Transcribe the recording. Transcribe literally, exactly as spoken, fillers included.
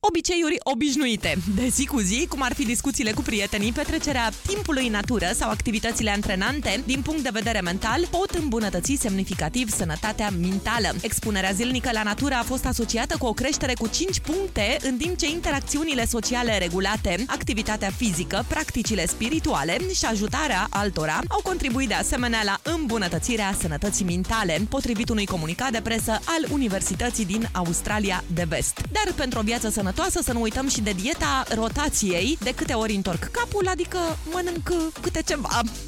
obiceiuri obișnuite de zi cu zi, cum ar fi discuțiile cu prietenii, petrecerea timpului în natură sau activitățile antrenante, din punct de vedere mental, pot îmbunătăți semnificativ sănătatea mentală. Expunerea zilnică la natură a fost asociată cu o creștere cu cinci puncte, în timp ce interacțiunile sociale regulate, activitatea fizică, practicile spirituale și ajutarea altora au contribuit de asemenea la îmbunătățirea sănătății mentale, potrivit unui comunicat de presă al Universității din Australia de Vest. Dar pentru o viață sănătoasă să nu uităm și de dieta rotației, de câte ori întorc capul, adică mănânc câte ceva.